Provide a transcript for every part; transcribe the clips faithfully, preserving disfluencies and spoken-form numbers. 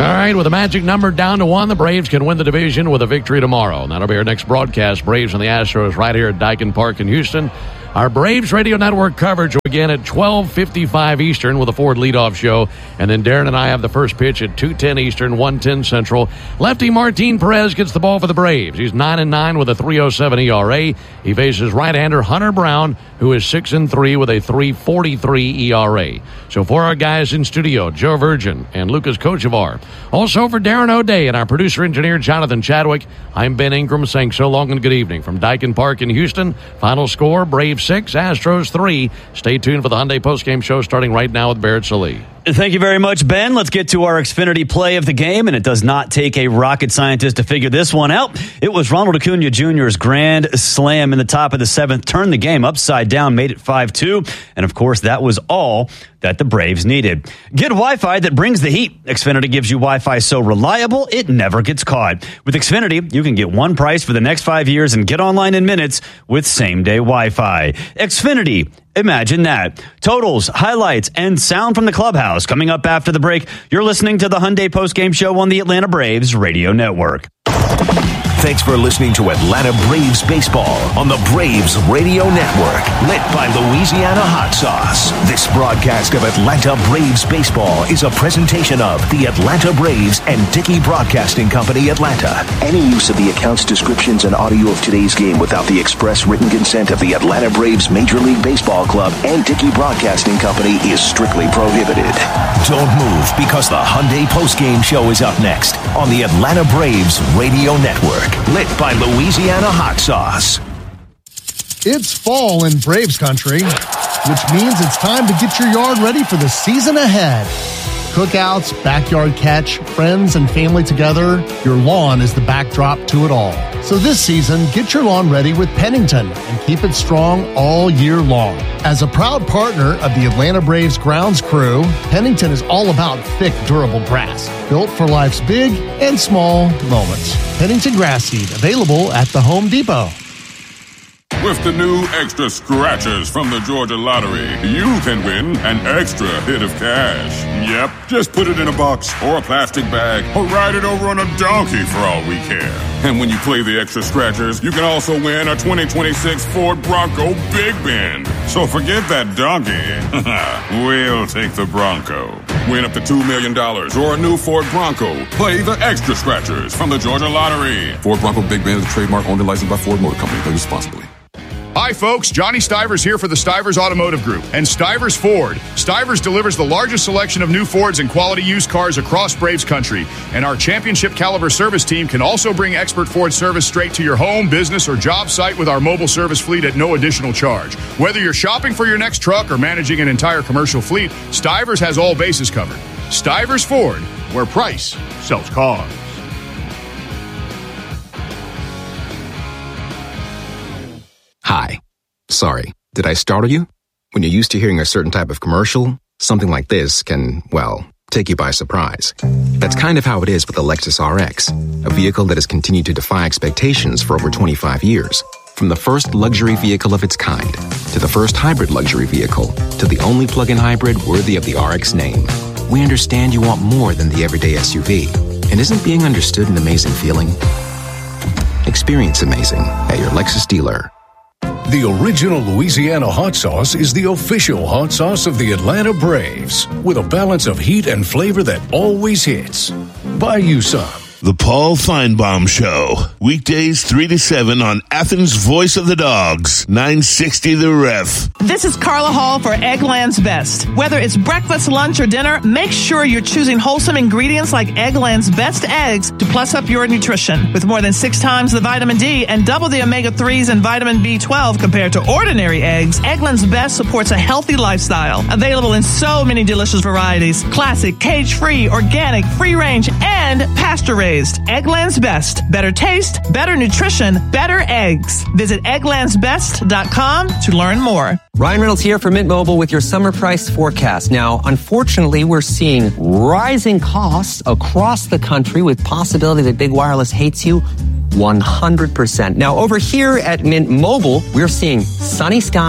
right, with a magic number down to one, the Braves can win the division with a victory tomorrow. And that'll be our next broadcast, Braves and the Astros, right here at Daikin Park in Houston. Our Braves Radio Network coverage will begin at twelve fifty-five Eastern with a Ford leadoff show. And then Darren and I have the first pitch at two ten Eastern, one ten Central. Lefty Martin Perez gets the ball for the Braves. He's nine and nine with a three oh seven E R A. He faces right-hander Hunter Brown, who is six and three with a three forty-three E R A. So for our guys in studio, Joe Virgin and Lucas Kochevar. Also for Darren O'Day and our producer-engineer Jonathan Chadwick, I'm Ben Ingram saying so long and good evening from Daikin Park in Houston. Final score, Braves six, Astros three. Stay tuned for the Hyundai postgame show starting right now with Barrett Sallee. Thank you very much, Ben. Let's get to our Xfinity play of the game, and it does not take a rocket scientist to figure this one out. It was Ronald Acuna Junior's grand slam in the top of the seventh, turned the game upside down, made it five two, and of course that was all that the Braves needed. Get Wi-Fi that brings the heat. Xfinity gives you Wi-Fi so reliable, it never gets caught. With Xfinity, you can get one price for the next five years and get online in minutes with same-day Wi-Fi. Xfinity. Imagine that. Totals, highlights, and sound from the clubhouse coming up after the break. You're listening to the Hyundai Postgame Show on the Atlanta Braves Radio Network. Thanks for listening to Atlanta Braves Baseball on the Braves Radio Network, lit by Louisiana Hot Sauce. This broadcast of Atlanta Braves Baseball is a presentation of the Atlanta Braves and Dickey Broadcasting Company, Atlanta. Any use of the accounts, descriptions, and audio of today's game without the express written consent of the Atlanta Braves Major League Baseball Club and Dickey Broadcasting Company is strictly prohibited. Don't move, because the Hyundai Postgame Show is up next on the Atlanta Braves Radio Network. Lit by Louisiana Hot Sauce. It's fall in Braves country, which means it's time to get your yard ready for the season ahead. Cookouts, backyard catch, friends and family together, your lawn is the backdrop to it all. So this season, get your lawn ready with Pennington and keep it strong all year long. As a proud partner of the Atlanta Braves grounds crew, Pennington is all about thick, durable grass, built for life's big and small moments. Pennington Grass Seed, available at the Home Depot. With the new extra scratchers from the Georgia Lottery, you can win an extra hit of cash. Yep, just put it in a box or a plastic bag or ride it over on a donkey for all we care. And when you play the extra scratchers, you can also win a twenty twenty-six Ford Bronco Big Bend. So forget that donkey. We'll take the Bronco. Win up to two million dollars or a new Ford Bronco. Play the extra scratchers from the Georgia Lottery. Ford Bronco Big Bend is a trademark owned and licensed by Ford Motor Company. Play responsibly. Hi, folks. Johnny Stivers here for the Stivers Automotive Group and Stivers Ford. Stivers delivers the largest selection of new Fords and quality used cars across Braves country. And our championship caliber service team can also bring expert Ford service straight to your home, business, or job site with our mobile service fleet at no additional charge. Whether you're shopping for your next truck or managing an entire commercial fleet, Stivers has all bases covered. Stivers Ford, where price sells cars. Hi. Sorry, did I startle you? When you're used to hearing a certain type of commercial, something like this can, well, take you by surprise. That's kind of how it is with the Lexus R X, a vehicle that has continued to defy expectations for over twenty-five years. From the first luxury vehicle of its kind, to the first hybrid luxury vehicle, to the only plug-in hybrid worthy of the R X name. We understand you want more than the everyday S U V. And isn't being understood an amazing feeling? Experience amazing at your Lexus dealer. The original Louisiana hot sauce is the official hot sauce of the Atlanta Braves, with a balance of heat and flavor that always hits. Buy you some. The Paul Feinbaum Show. Weekdays three to seven on Athens' Voice of the Dogs, nine sixty The Ref. This is Carla Hall for Eggland's Best. Whether it's breakfast, lunch, or dinner, make sure you're choosing wholesome ingredients like Eggland's Best eggs to plus up your nutrition. With more than six times the vitamin D and double the omega threes and vitamin B twelve compared to ordinary eggs, Eggland's Best supports a healthy lifestyle. Available in so many delicious varieties. Classic, cage-free, organic, free-range, and pasture-raised. Eggland's Best. Better taste, better nutrition, better eggs. Visit egglands best dot com to learn more. Ryan Reynolds here for Mint Mobile with your summer price forecast. Now, unfortunately, we're seeing rising costs across the country with possibility that big wireless hates you one hundred percent. Now, over here at Mint Mobile, we're seeing sunny skies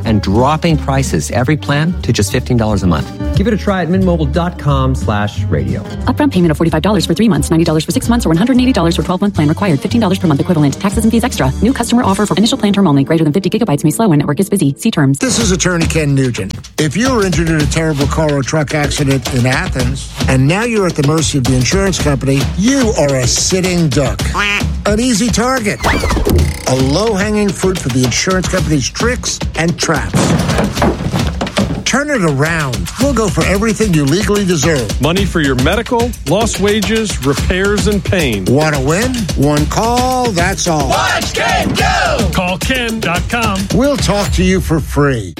and dropping prices. Every plan to just fifteen dollars a month. Give it a try at mintmobile.com slash radio. Upfront payment of forty-five dollars for three months, ninety dollars for six months, or one hundred eighty dollars for twelve-month plan required. fifteen dollars per month equivalent. Taxes and fees extra. New customer offer for initial plan term only. Greater than fifty gigabytes may slow when network is busy. See terms. This is attorney Ken Nugent. If you were injured in a terrible car or truck accident in Athens, and now you're at the mercy of the insurance company, you are a sitting duck. An easy target. A low-hanging fruit for the insurance company's tricks and traps. Turn it around. We'll go for everything you legally deserve. Money for your medical, lost wages, repairs, and pain. Want to win? One call, that's all. Watch Ken go! Call Ken dot com. We'll talk to you for free.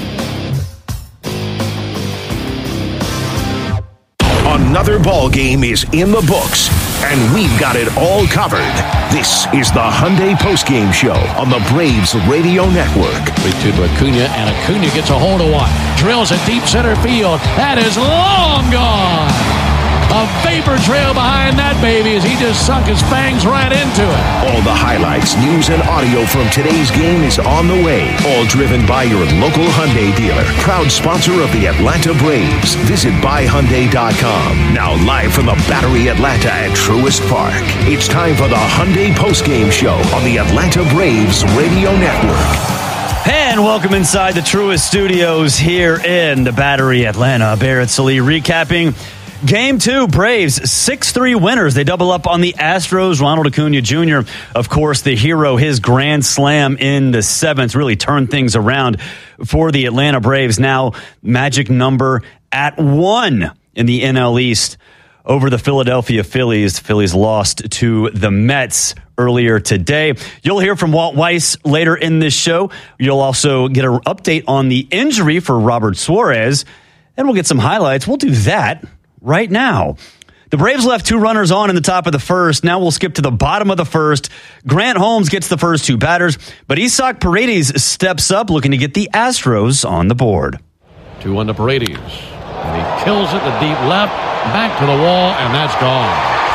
Another ball game is in the books, and we've got it all covered. This is the Hyundai Postgame Show on the Braves Radio Network. three two to Acuna, and Acuna gets a hold of one. Drills a deep center field. That is long gone. A vapor trail behind that baby as he just sunk his fangs right into it. All the highlights, news, and audio from today's game is on the way. All driven by your local Hyundai dealer. Proud sponsor of the Atlanta Braves. Visit buy hyundai dot com. Now live from the Battery Atlanta at Truist Park. It's time for the Hyundai Postgame Show on the Atlanta Braves Radio Network. And welcome inside the Truist Studios here in the Battery Atlanta. Barrett Sallee recapping Game two, Braves, six three winners. They double up on the Astros. Ronald Acuna Junior, of course, the hero. His grand slam in the seventh really turned things around for the Atlanta Braves. Now, magic number at one in the N L East over the Philadelphia Phillies. The Phillies lost to the Mets earlier today. You'll hear from Walt Weiss later in this show. You'll also get an update on the injury for Robert Suarez, and we'll get some highlights. We'll do that right now. The Braves left two runners on in the top of the first. Now we'll skip to the bottom of the first. Grant Holmes gets the first two batters, but Isaac Paredes steps up looking to get the Astros on the board. two one to Paredes. And he kills it to deep left, back to the wall, and that's gone.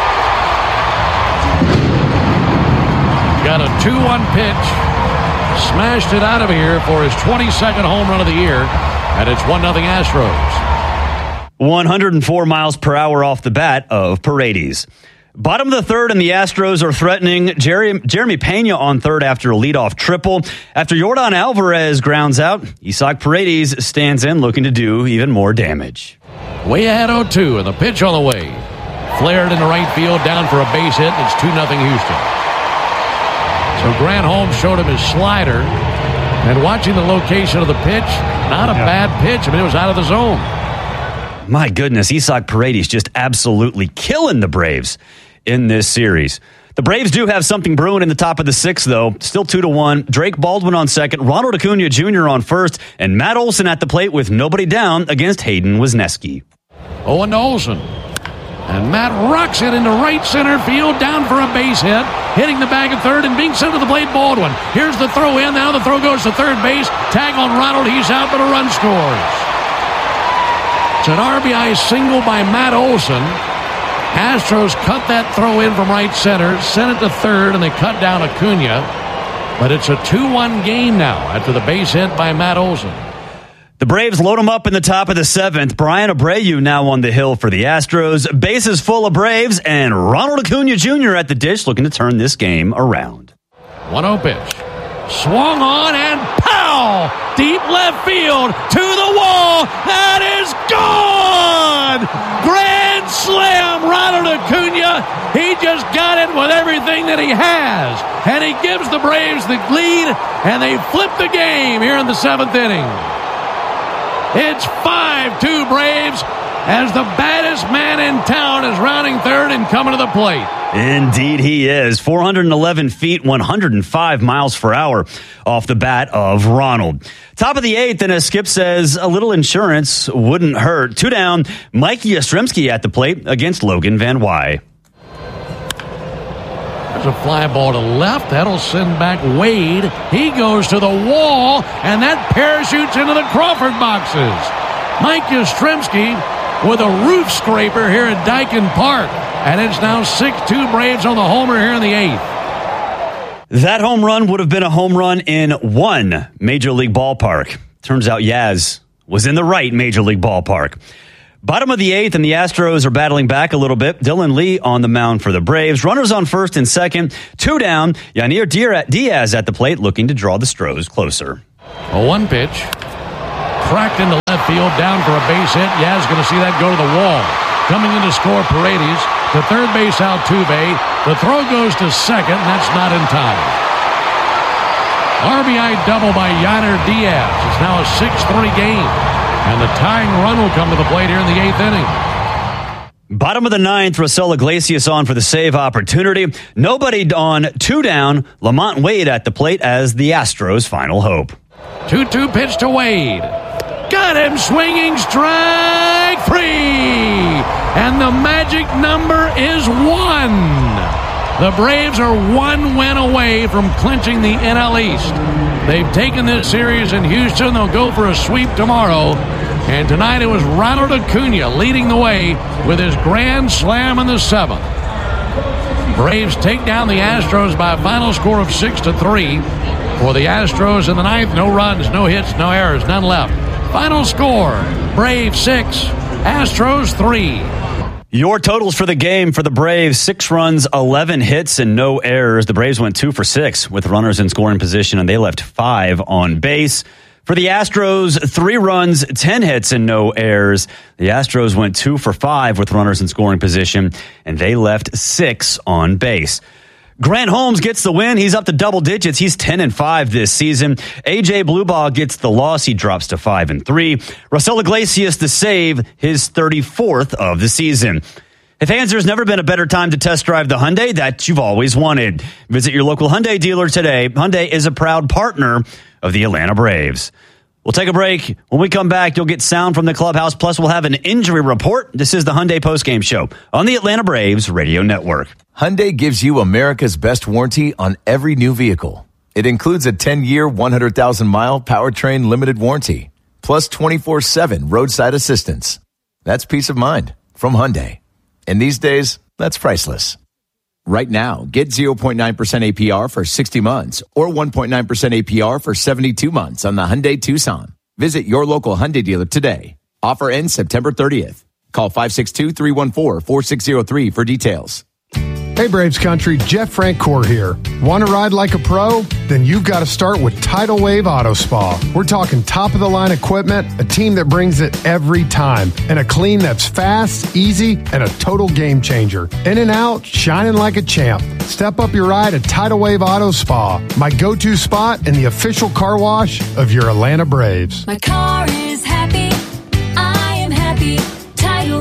Got a two one pitch. Smashed it out of here for his twenty-second home run of the year, and it's one nothing Astros. one hundred four miles per hour off the bat of Paredes. Bottom of the third, and the Astros are threatening Jerry, Jeremy Pena on third after a leadoff triple. After Yordan Alvarez grounds out, Isaac Paredes stands in looking to do even more damage. Way ahead oh two, and the pitch on the way. Flared into right field, down for a base hit, and it's two nothing Houston. So Grant Holmes showed him his slider, and watching the location of the pitch, not a yeah. bad pitch. I mean, it was out of the zone. My goodness, Isaac Paredes just absolutely killing the Braves in this series. The Braves do have something brewing in the top of the sixth, though. Still two to one. Drake Baldwin on second, Ronald Acuna Junior on first, and Matt Olson at the plate with nobody down against Hayden Wesneski. oh one to Olson. And Matt rocks it into right center field, down for a base hit, hitting the bag at third, and being sent to the plate, Baldwin. Here's the throw in. Now the throw goes to third base. Tag on Ronald. He's out, but a run scores. It's an R B I single by Matt Olson. Astros cut that throw in from right center, sent it to third, and they cut down Acuna. But it's a two one game now after the base hit by Matt Olson. The Braves load him up in the top of the seventh. Brian Abreu now on the hill for the Astros. Bases full of Braves, and Ronald Acuna Junior at the dish looking to turn this game around. one oh pitch. Swung on and pow! Deep left field to the wall. That is gone! Grand slam, Ronald Acuna. He just got it with everything that he has. And he gives the Braves the lead, and they flip the game here in the seventh inning. It's five two Braves as the baddest man in town is rounding third and coming to the plate. Indeed he is. four hundred eleven feet, one hundred five miles per hour off the bat of Ronald. Top of the eighth, and as Skip says, a little insurance wouldn't hurt. Two down, Mike Yastrzemski at the plate against Logan Van Wy. There's a fly ball to left. That'll send back Wade. He goes to the wall, and that parachutes into the Crawford boxes. Mike Yastrzemski with a roof scraper here at Daikin Park. And it's now six two Braves on the homer here in the eighth. That home run would have been a home run in one Major League ballpark. Turns out Yaz was in the right Major League ballpark. Bottom of the eighth, and the Astros are battling back a little bit. Dylan Lee on the mound for the Braves. Runners on first and second. Two down. Yanir Diaz at the plate looking to draw the Stros closer. A one pitch. Cracked into left field. Down for a base hit. Yaz going to see that go to the wall. Coming in to score Paredes. To third base Altuve. The throw goes to second, and that's not in time. R B I double by Yanir Diaz. It's now a six three game. And the tying run will come to the plate here in the eighth inning. Bottom of the ninth, Raisel Iglesias on for the save opportunity. Nobody on, two down. Lamont Wade at the plate as the Astros' final hope. two two pitch to Wade. Got him swinging, strike three. And the magic number is one. The Braves are one win away from clinching the N L East. They've taken this series in Houston. They'll go for a sweep tomorrow. And tonight it was Ronald Acuna leading the way with his grand slam in the seventh. Braves take down the Astros by a final score of six to three. For the Astros in the ninth, no runs, no hits, no errors, none left. Final score, Braves six, Astros three. Your totals for the game for the Braves, six runs, eleven hits, and no errors. The Braves went two for six with runners in scoring position, and they left five on base. For the Astros, three runs, ten hits, and no errors. The Astros went two for five with runners in scoring position, and they left six on base. Grant Holmes gets the win. He's up to double digits. He's ten and five this season. A J Bluebaugh gets the loss. He drops to five and three. Raisel Iglesias the save, his thirty-fourth of the season. Hey fans, there's never been a better time to test drive the Hyundai that you've always wanted. Visit your local Hyundai dealer today. Hyundai is a proud partner of the Atlanta Braves. We'll take a break. When we come back, you'll get sound from the clubhouse. Plus, we'll have an injury report. This is the Hyundai postgame show on the Atlanta Braves Radio Network. Hyundai gives you America's best warranty on every new vehicle. It includes a ten-year, one hundred thousand mile powertrain limited warranty, plus twenty-four seven roadside assistance. That's peace of mind from Hyundai. And these days, that's priceless. Right now, get zero point nine percent A P R for sixty months or one point nine percent A P R for seventy-two months on the Hyundai Tucson. Visit your local Hyundai dealer today. Offer ends September thirtieth. Call five six two, three one four, four six zero three for details. Hey Braves Country, Jeff Francoeur here. Want to ride like a pro? Then you've got to start with Tidal Wave Auto Spa. We're talking top-of-the-line equipment, a team that brings it every time, and a clean that's fast, easy, and a total game changer. In and out, shining like a champ. Step up your ride at Tidal Wave Auto Spa, my go-to spot and the official car wash of your Atlanta Braves. My car is happy. I am happy. Tidal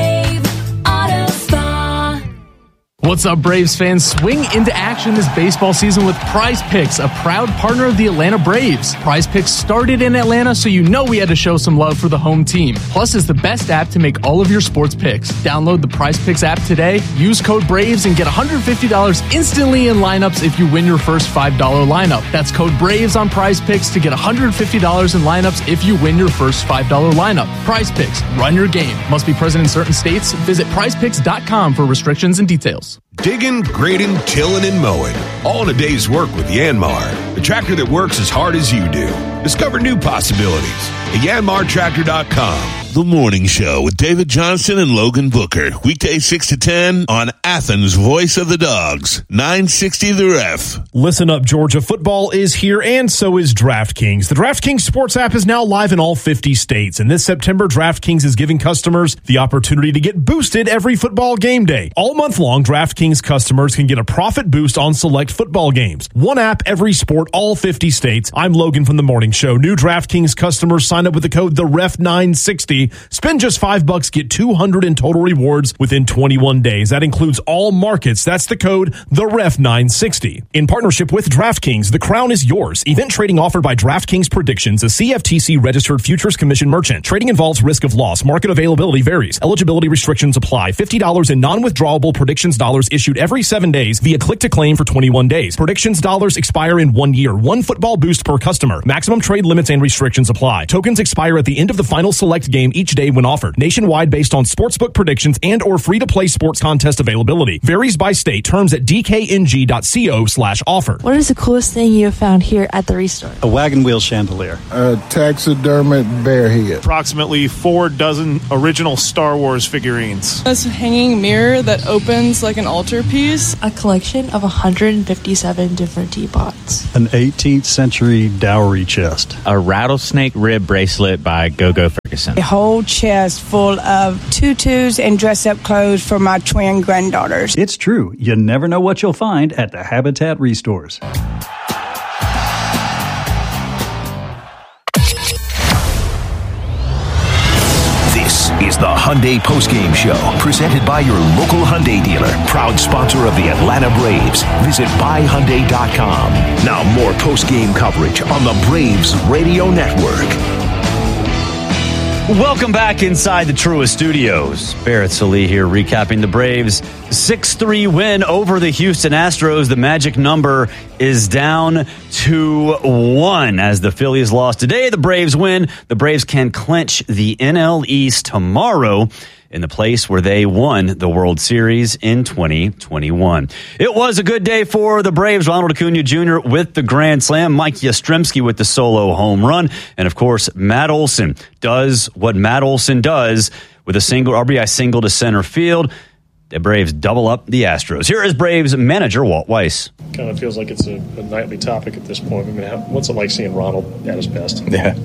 Wave Auto Spa. What's up, Braves fans? Swing into action this baseball season with Prize Picks, a proud partner of the Atlanta Braves. Prize Picks started in Atlanta, so you know we had to show some love for the home team. Plus, it's the best app to make all of your sports picks. Download the Prize Picks app today, use code BRAVES, and get one hundred fifty dollars instantly in lineups if you win your first five dollars lineup. That's code BRAVES on Prize Picks to get one hundred fifty dollars in lineups if you win your first five dollars lineup. Prize Picks, run your game. Must be present in certain states. Visit prize picks dot com for restrictions and details. Digging, grading, tilling, and mowing. All in a day's work with Yanmar, the tractor that works as hard as you do. Discover new possibilities at yanmar tractor dot com. The Morning Show with David Johnson and Logan Booker. Weekdays six to ten on Athens' Voice of the Dogs. nine sixty The Ref. Listen up, Georgia. Football is here, and so is DraftKings. The DraftKings Sports app is now live in all fifty states, and this September, DraftKings is giving customers the opportunity to get boosted every football game day. All month long, DraftKings customers can get a profit boost on select football games. One app, every sport, all fifty states. I'm Logan from The Morning Show. New DraftKings customers sign up with the code the ref nine sixty. Spend just five bucks, get two hundred in total rewards within twenty-one days. That includes all markets. That's the code the ref nine sixty. In partnership with DraftKings, the crown is yours. Event trading offered by DraftKings Predictions, a C F T C registered futures commission merchant. Trading involves risk of loss. Market availability varies. Eligibility restrictions apply. fifty dollars in non-withdrawable predictions dollars issued every seven days via click to claim for twenty-one days. Predictions dollars expire in one year. One football boost per customer. Maximum trade limits and restrictions apply. Tokens expire at the end of the final select game game each day when offered. Nationwide based on sportsbook predictions and or free-to-play sports contest availability. Varies by state. Terms at d k n g dot co slash offer. What is the coolest thing you have found here at the Restore? A wagon wheel chandelier. A taxidermic bear head. Approximately four dozen original Star Wars figurines. This hanging mirror that opens like an altarpiece. A collection of one hundred fifty-seven different teapots. An eighteenth century dowry chest. A rattlesnake rib bracelet by Go-Go Ferguson. A whole chest full of tutus and dress-up clothes for my twin granddaughters. It's true. You never know what you'll find at the Habitat Restores. This is the Hyundai Postgame Show, presented by your local Hyundai dealer, proud sponsor of the Atlanta Braves. Visit buy hyundai dot com. Now more postgame coverage on the Braves Radio Network. Welcome back inside the Truist Studios. Barrett Sallee here recapping the Braves' six three win over the Houston Astros. The magic number is down to one. As the Phillies lost today, the Braves win. The Braves can clinch the N L East tomorrow in the place where they won the World Series in twenty twenty-one. It was a good day for the Braves. Ronald Acuna Junior with the grand slam, Mike Yastrzemski with the solo home run, and of course, Matt Olson does what Matt Olson does with a single R B I single to center field. The Braves double up the Astros. Here is Braves manager Walt Weiss. Kind of feels like it's a, a nightly topic at this point. I mean, how, what's it like seeing Ronald at his best? Yeah,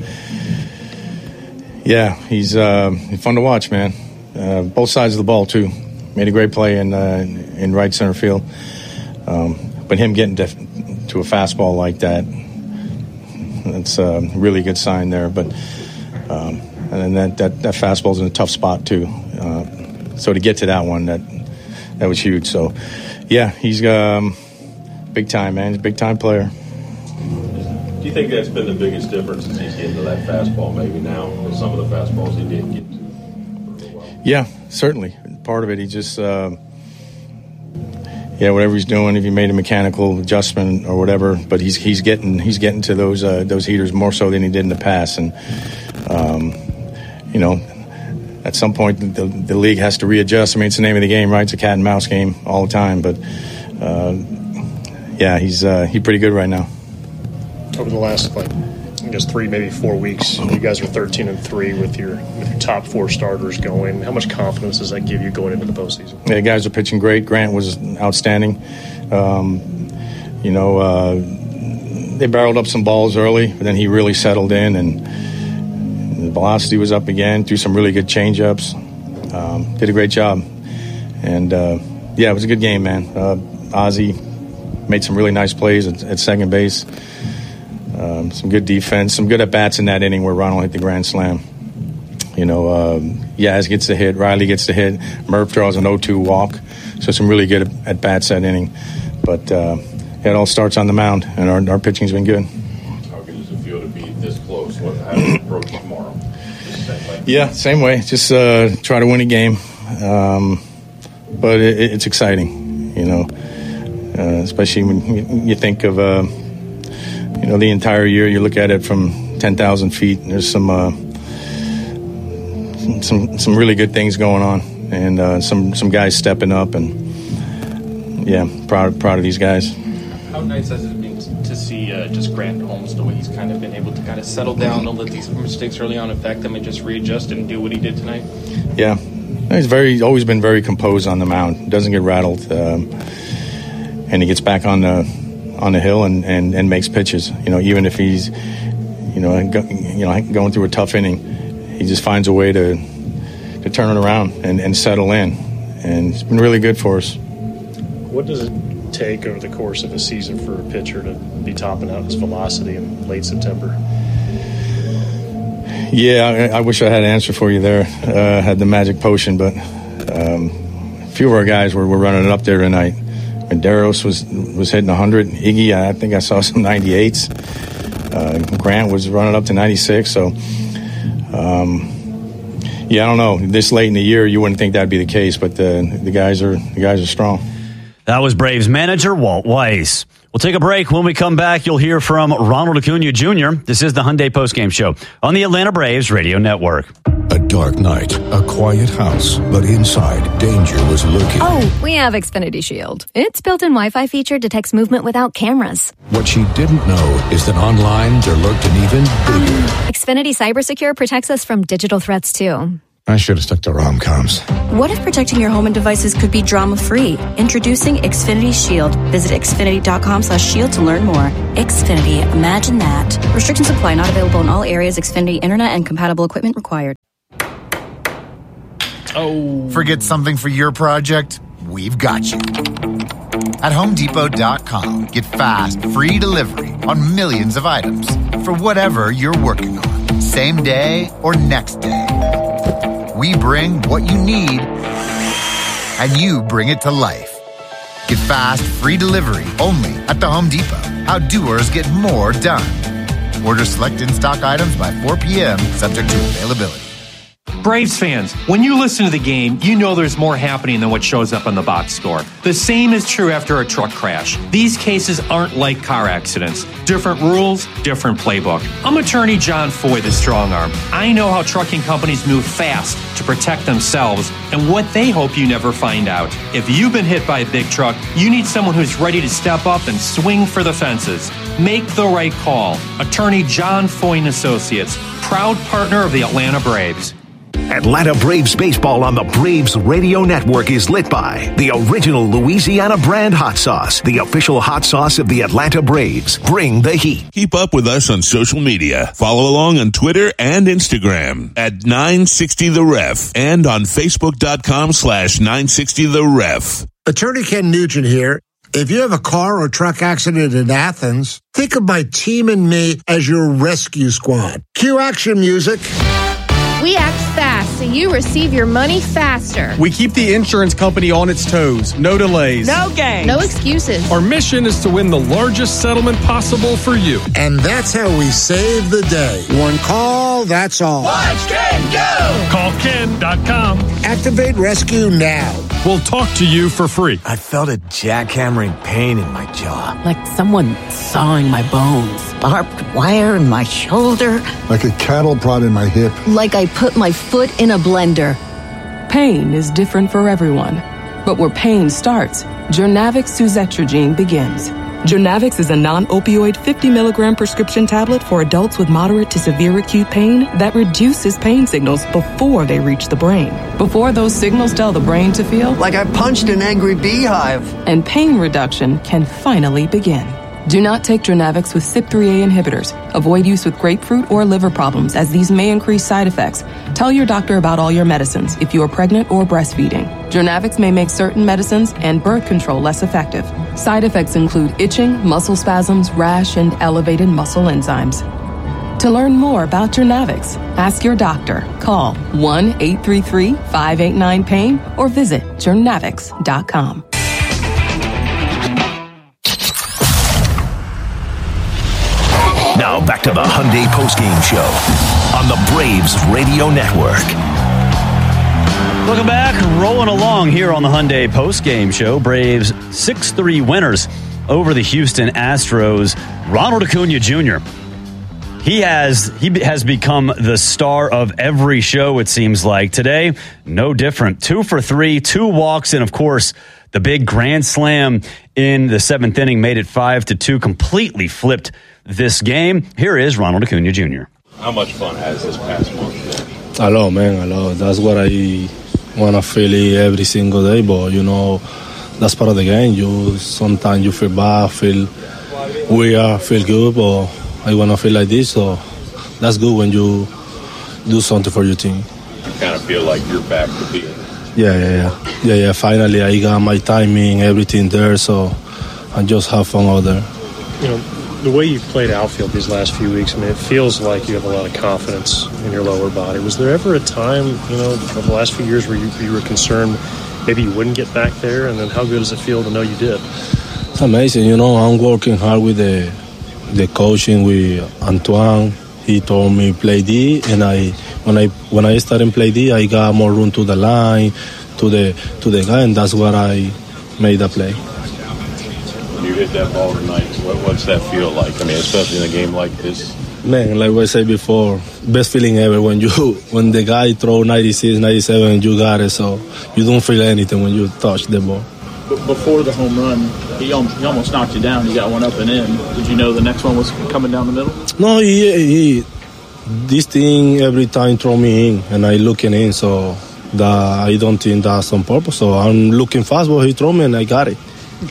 yeah, he's uh, he's fun to watch, man. Uh, both sides of the ball too. Made a great play in uh, in right center field. Um, but him getting to, to a fastball like that, that's a really good sign there. But um, and then that, that that fastball's in a tough spot too. Uh, so to get to that one, that that was huge. So yeah, he's um, big time, man. He's a big time player. Do you think that's been the biggest difference as he's getting to that fastball maybe now with some of the fastballs he didn't get to? Yeah, certainly. Part of it, he just, uh, yeah, whatever he's doing, if he made a mechanical adjustment or whatever, but he's he's getting he's getting to those uh, those heaters more so than he did in the past, and um, you know, at some point the, the league has to readjust. I mean, it's the name of the game, right? It's a cat and mouse game all the time, but uh, yeah, he's uh, he's pretty good right now. Over the last like. I guess three, maybe four weeks. You guys are thirteen and three with your with your top four starters going. How much confidence does that give you going into the postseason? Yeah, guys are pitching great. Grant was outstanding. Um, you know, uh, they barreled up some balls early, but then he really settled in, and the velocity was up again. Threw some really good changeups. Um, did a great job, and uh, yeah, it was a good game, man. Uh, Ozzie made some really nice plays at, at second base. Um, some good defense, some good at-bats in that inning where Ronald hit the grand slam. You know, um, Yaz gets the hit, Riley gets the hit, Murph draws an oh two walk. So some really good at-bats that inning. But uh, it all starts on the mound, and our, our pitching's been good. How good does it feel to be this close? What, how do you approach tomorrow? Same yeah, same way. Just uh, try to win a game. Um, but it, it's exciting, you know, uh, especially when you, you think of... Uh, You know, the entire year, you look at it from ten thousand feet, and there's some, uh, some some really good things going on, and uh, some, some guys stepping up, and yeah, proud, proud of these guys. How nice has it been to see uh, just Grant Holmes, the way he's kind of been able to kind of settle down, don't let these mistakes early on affect him, and just readjust and do what he did tonight? Yeah, he's very always been very composed on the mound, doesn't get rattled, um, and he gets back on the on the hill and, and, and makes pitches. You know, even if he's, you know, go, you know, going through a tough inning, he just finds a way to to turn it around and, and settle in. And it's been really good for us. What does it take over the course of a season for a pitcher to be topping out his velocity in late September? Yeah, I, I wish I had an answer for you there. Uh, had the magic potion, but um, a few of our guys were, were running it up there tonight. Menderos was was hitting one hundred. Iggy, I think I saw some ninety-eights. Uh, Grant was running up to ninety-six. So, um, yeah, I don't know. This late in the year, you wouldn't think that'd be the case, but the the guys are the guys are strong. That was Braves manager Walt Weiss. We'll take a break. When we come back, you'll hear from Ronald Acuna Junior This is the Hyundai Postgame Show on the Atlanta Braves Radio Network. A dark night, a quiet house, but inside, danger was lurking. Oh, we have Xfinity Shield. Its built-in Wi-Fi feature detects movement without cameras. What she didn't know is that online there lurked an even bigger. Xfinity CyberSecure protects us from digital threats, too. I should have stuck to rom-coms. What if protecting your home and devices could be drama-free? Introducing Xfinity Shield. Visit xfinity.com slash shield to learn more. Xfinity. Imagine that. Restrictions apply. Not available in all areas. Xfinity Internet and compatible equipment required. Oh. Forget something for your project? We've got you. At Home Depot dot com, get fast, free delivery on millions of items for whatever you're working on. Same day or next day. We bring what you need, and you bring it to life. Get fast, free delivery only at the Home Depot. How doers get more done. Order select in-stock items by four p.m., subject to availability. Braves fans, when you listen to the game, you know there's more happening than what shows up on the box score. The same is true after a truck crash. These cases aren't like car accidents. Different rules, different playbook. I'm attorney John Foy, the strong arm. I know how trucking companies move fast to protect themselves and what they hope you never find out. If you've been hit by a big truck, you need someone who's ready to step up and swing for the fences. Make the right call. Attorney John Foy and Associates, proud partner of the Atlanta Braves. Atlanta Braves baseball on the Braves Radio Network is lit by the original Louisiana brand hot sauce, the official hot sauce of the Atlanta Braves. Bring the heat. Keep up with us on social media. Follow along on Twitter and Instagram at nine sixty the ref and on Facebook.com slash 960 the ref. Attorney Ken Nugent here. If you have a car or truck accident in Athens, think of my team and me as your rescue squad. Cue action music. We act fast so you receive your money faster. We keep the insurance company on its toes. No delays. No games. No excuses. Our mission is to win the largest settlement possible for you. And that's how we save the day. One call, that's all. Watch Ken go! Call Ken dot com. Activate rescue now. We'll talk to you for free. I felt a jackhammering pain in my jaw. Like someone sawing my bones. Barbed wire in my shoulder. Like a cattle prod in my hip. Like I put my foot in a blender. Pain is different for everyone. But where pain starts, Journavx Suzetrigine begins. Journavx is a non-opioid fifty milligram prescription tablet for adults with moderate to severe acute pain that reduces pain signals before they reach the brain. Before those signals tell the brain to feel like I punched an angry beehive. And pain reduction can finally begin. Do not take Journavx with C Y P three A inhibitors. Avoid use with grapefruit or liver problems, as these may increase side effects. Tell your doctor about all your medicines if you are pregnant or breastfeeding. Journavx may make certain medicines and birth control less effective. Side effects include itching, muscle spasms, rash, and elevated muscle enzymes. To learn more about Journavx, ask your doctor. Call one eight three three, five eight nine, pain or visit journavx dot com. Now back to the Hyundai postgame show on the Braves Radio Network. Welcome back. Rolling along here on the Hyundai postgame show. Braves six three winners over the Houston Astros. Ronald Acuna Junior He has he has become the star of every show, it seems like. Today, no different. Two for three, two walks, and of course, the big grand slam in the seventh inning made it five to two. Completely flipped this game. Here is Ronald Acuna Junior How much fun has this past month been? A lot, man, a lot. That's what I want to feel every single day, but, you know, that's part of the game. You sometimes you feel bad, feel weird, feel good, but I want to feel like this, so that's good when you do something for your team. You kind of feel like you're back to being. Yeah, yeah, yeah. Yeah, yeah. Finally, I got my timing, everything there, so I just have fun out there. You know, the way you've played outfield these last few weeks, I mean, it feels like you have a lot of confidence in your lower body. Was there ever a time, you know, over the last few years where you, you were concerned maybe you wouldn't get back there? And then how good does it feel to know you did? It's amazing. You know, I'm working hard with the the coaching with Antoine. He told me play D, and I when I when I started play D, I got more room to the line, to the to the guy, and that's what I made the play. When you hit that ball tonight, what, what's that feel like? I mean, especially in a game like this, Man, like I said before, best feeling ever when you when the guy throw ninety-six, ninety-seven and you got it, so you don't feel anything when you touch the ball. But before the home run, he, al- he almost knocked you down. You got one up and in. Did you know the next one was coming down the middle? No, he, he this thing every time throw me in, and I looking in, so that I don't think that's on purpose. So I'm looking fast, but he throw me and I got it.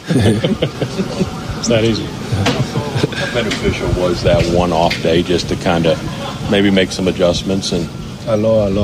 It's that easy. How beneficial was that one off day just to kind of maybe make some adjustments? And Hello, hello.